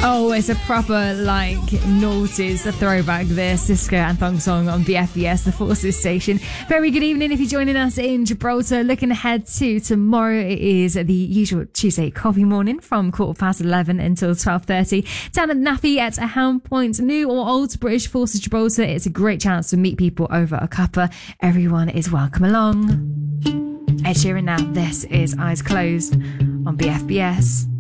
Oh, it's a proper, like, noughties, a throwback, this Siska and Thong song on BFBS, the Forces station. Very good evening if you're joining us in Gibraltar. Looking ahead to tomorrow, it is the usual Tuesday coffee morning from 11:15 until 12:30. Down at Naffy at Helm Point, new or old British Forces Gibraltar. It's a great chance to meet people over a cuppa. Everyone is welcome along. Ed Sheeran now, this is Eyes Closed on BFBS.